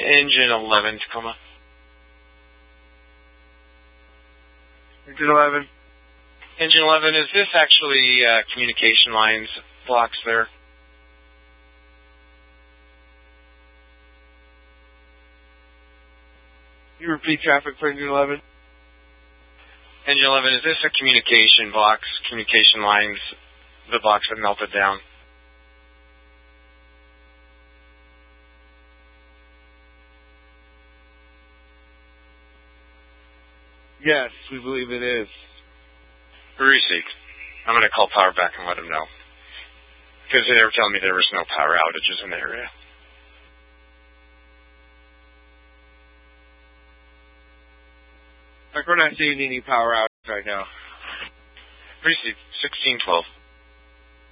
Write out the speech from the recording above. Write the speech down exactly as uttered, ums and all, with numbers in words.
Engine eleven, Tacoma. Engine eleven. Engine eleven, is this actually uh, communication lines blocks there? Can you repeat traffic for Engine eleven? Engine eleven, is this a communication box, communication lines, the box that melted down? Yes, we believe it is. Received. I'm going to call power back and let them know. Because they were telling me there was no power outages in the area. Like, we're not seeing any power outages right now. Received. sixteen twelve.